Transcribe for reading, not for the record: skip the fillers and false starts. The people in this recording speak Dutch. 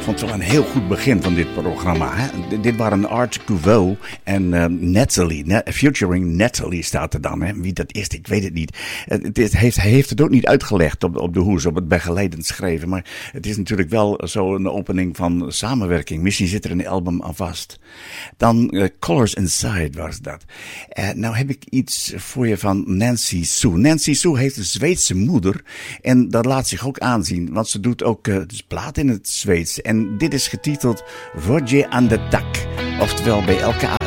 vond het wel een heel goed begin van dit programma. Hè? Dit waren Art Couveau en Natalie. Featuring Natalie staat er dan. Hè? Wie dat is, ik weet het niet. Hij heeft het ook niet uitgelegd op de hoes, op het begeleidend schrijven. Maar het is natuurlijk wel zo een opening van samenwerking. Misschien zit er een album aan vast. Dan Colors Inside was dat. Nou heb ik iets voor je van Nancy Sue. Nancy Sue heeft een Zweedse moeder. En dat laat zich ook aanzien. Want ze doet ook dus plaat in het Zweeds. En dit is getiteld Roger aan de Tak. Oftewel bij elke